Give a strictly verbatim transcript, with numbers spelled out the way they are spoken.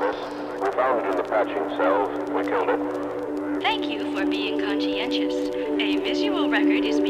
miss. We found it in the patching cells. We killed it. Thank you for being conscientious. A visual record is